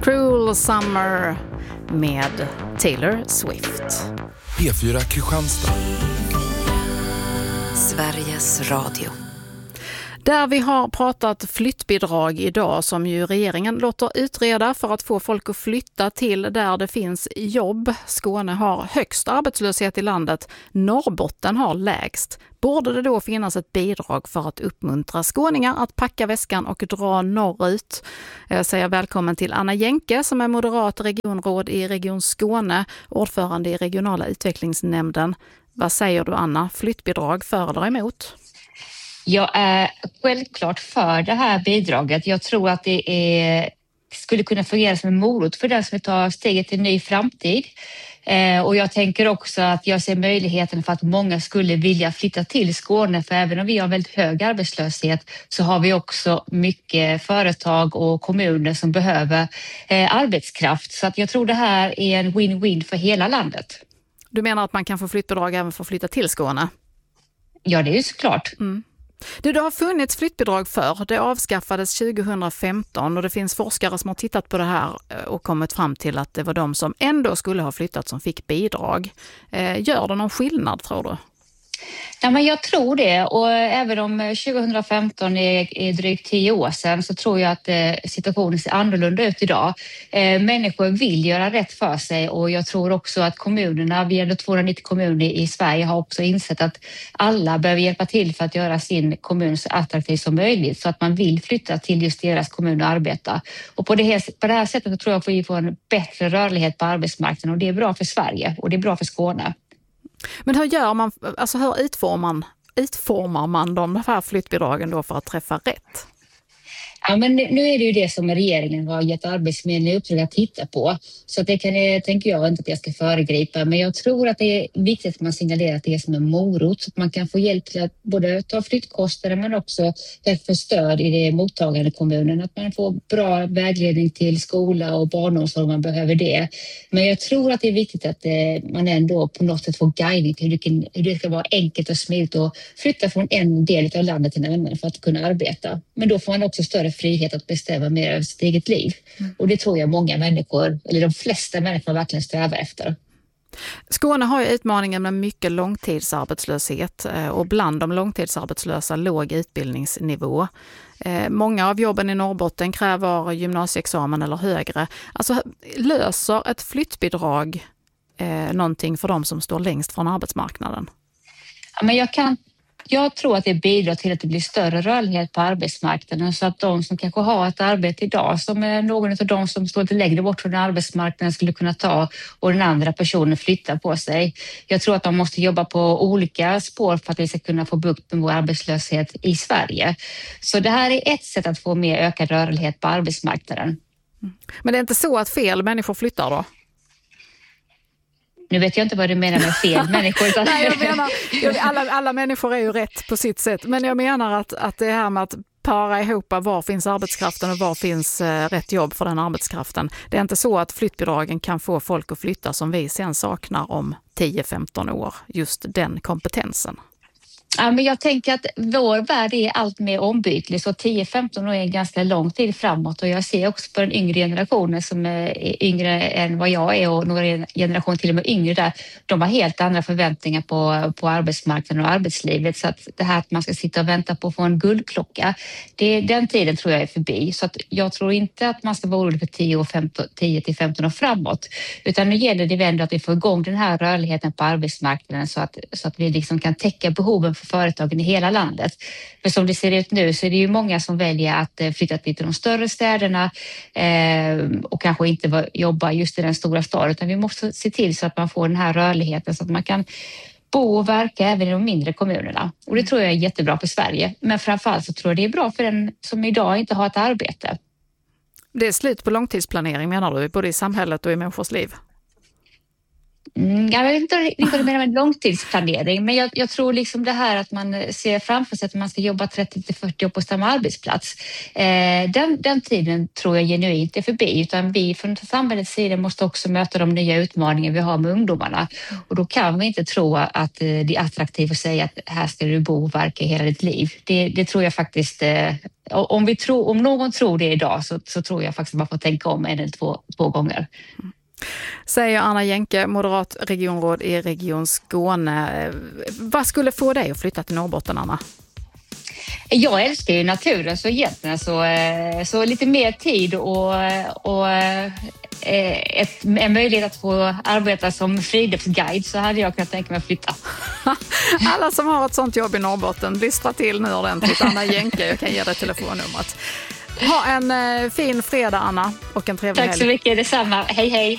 Cruel Summer med Taylor Swift. P4 Kristianstad. Sveriges Radio. Där vi har pratat flyttbidrag idag som ju regeringen låter utreda för att få folk att flytta till där det finns jobb. Skåne har högst arbetslöshet i landet. Norrbotten har lägst. Borde det då finnas ett bidrag för att uppmuntra skåningar att packa väskan och dra norrut? Jag säger välkommen till Anna Jänke som är moderat regionråd i Region Skåne, ordförande i regionala utvecklingsnämnden. Vad säger du, Anna? Flyttbidrag för eller emot? Jag är självklart för det här bidraget. Jag tror att det skulle kunna fungera som en morot för den som vill ta steget till en ny framtid. Och jag tänker också att jag ser möjligheten för att många skulle vilja flytta till Skåne. För även om vi har väldigt hög arbetslöshet så har vi också mycket företag och kommuner som behöver arbetskraft. Så att jag tror det här är en win-win för hela landet. Du menar att man kan få flyttbidrag även för att flytta till Skåne? Ja, det är ju såklart. Mm. Det har funnits flyttbidrag för. Det avskaffades 2015 och det finns forskare som har tittat på det här och kommit fram till att det var de som ändå skulle ha flyttat som fick bidrag. Gör det någon skillnad, tror du? Ja, men jag tror det, och även om 2015 är drygt 10 år sedan så tror jag att situationen ser annorlunda ut idag. Människor vill göra rätt för sig och jag tror också att kommunerna, vi är 290 kommuner i Sverige, har också insett att alla behöver hjälpa till för att göra sin kommun så attraktiv som möjligt så att man vill flytta till just deras kommun och arbeta. Och på det här sättet tror jag att vi får en bättre rörlighet på arbetsmarknaden och det är bra för Sverige och det är bra för Skåne. Men hur gör man, alltså hur utformar man de här flyttbidragen då för att träffa rätt? Ja, men nu är det ju det som regeringen har gett Arbetsförmedlingen i uppdrag att titta på. Så att det tänker jag inte att jag ska föregripa. Men jag tror att det är viktigt att man signalerar att det är som en morot. Så att man kan få hjälp till att både ta flyttkostnader men också för stöd i det mottagande kommunen. Att man får bra vägledning till skola och barnomsorg om man behöver det. Men jag tror att det är viktigt att man ändå på något sätt får guidning till hur det ska vara enkelt och smidigt att flytta från en del av landet till en annan för att kunna arbeta. Men då får man också större frihet att bestämma mer över sitt eget liv. Och det tror jag många människor, eller de flesta människor verkligen strävar efter. Skåne har ju utmaningen med mycket långtidsarbetslöshet och bland de långtidsarbetslösa låg utbildningsnivå. Många av jobben i Norrbotten kräver gymnasieexamen eller högre. Alltså löser ett flyttbidrag någonting för de som står längst från arbetsmarknaden? Ja, men jag tror att det bidrar till att det blir större rörlighet på arbetsmarknaden så att de som kanske har ett arbete idag som är någon av de som står lite längre bort från arbetsmarknaden skulle kunna ta och den andra personen flyttar på sig. Jag tror att man måste jobba på olika spår för att vi ska kunna få bukt med vår arbetslöshet i Sverige. Så det här är ett sätt att få mer ökad rörlighet på arbetsmarknaden. Men det är inte så att fel människor flyttar då? Nu vet jag inte vad du menar med fel människor. Nej, jag menar, alla människor är ju rätt på sitt sätt. Men jag menar att det här med att para ihop var finns arbetskraften och var finns rätt jobb för den arbetskraften. Det är inte så att flyttbidragen kan få folk att flytta som vi sen saknar om 10-15 år. Just den kompetensen. Ja, men jag tänker att vår värld är allt mer ombytlig så 10-15 år är en ganska lång tid framåt och jag ser också på den yngre generationen som är yngre än vad jag är och några generationer till och med yngre där. De har helt andra förväntningar på arbetsmarknaden och arbetslivet så att det här att man ska sitta och vänta på att få en guldklocka, den tiden tror jag är förbi. Så att jag tror inte att man ska vara orolig för 10-15 år framåt utan nu gäller det ändå att vi får igång den här rörligheten på arbetsmarknaden så att vi liksom kan täcka behoven för företagen i hela landet. För som det ser ut nu så är det ju många som väljer att flytta till de större städerna och kanske inte jobba just i den stora staden utan vi måste se till så att man får den här rörligheten så att man kan bo och verka även i de mindre kommunerna. Och det tror jag är jättebra för Sverige. Men framförallt så tror jag det är bra för den som idag inte har ett arbete. Det är slut på långtidsplanering menar du, både i samhället och i människors liv? Jag vet inte riktigt vad du menar med långtidsplanering, men jag tror liksom det här att man ser framför sig att man ska jobba 30-40 år på samma arbetsplats. Den tiden tror jag genuint är förbi, utan vi från samhällets sida måste också möta de nya utmaningar vi har med ungdomarna. Och då kan vi inte tro att det är attraktivt att säga att här ska du bo och verka hela ditt liv. Det tror jag faktiskt, om någon tror det idag så tror jag faktiskt att man får tänka om en eller två gånger. Säger Anna Jenke, moderat regionråd i Region Skåne. Vad skulle få dig att flytta till Norrbotten, Anna? Jag älskar ju naturen, så egentligen så lite mer tid och en möjlighet att få arbeta som friluftsguide, så hade jag kunnat tänka mig att flytta. Alla som har ett sånt jobb i Norrbotten, lystra till nu ordentligt. Anna Jenke, jag kan ge dig telefonnumret. Ha en fin fredag, Anna, och en trevlig helg. Tack så mycket, detsamma. Hej hej!